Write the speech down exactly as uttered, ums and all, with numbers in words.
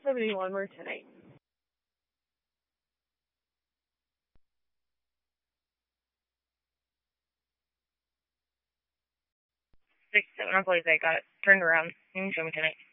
seventy-one more tonight. Six seven. I'll play that. Got it. Turned around. You can show me tonight.